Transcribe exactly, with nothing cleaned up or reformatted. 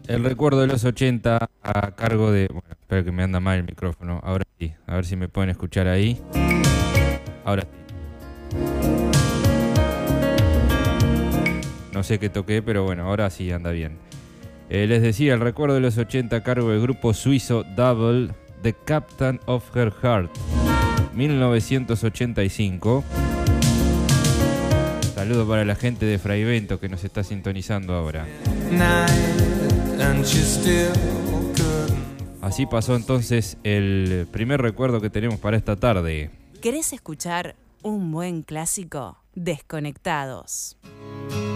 El recuerdo de los ochenta a cargo de... Bueno, espero que me anda mal el micrófono. Ahora sí, a ver si me pueden escuchar ahí. Ahora sí. No sé qué toqué, pero bueno, ahora sí anda bien. Eh, les decía, el recuerdo de los ochenta a cargo del grupo suizo Double, The Captain of Her Heart, mil novecientos ochenta y cinco. Saludo para la gente de Fraivento que nos está sintonizando ahora. Así pasó entonces el primer recuerdo que tenemos para esta tarde. ¿Querés escuchar un buen clásico? Desconectados.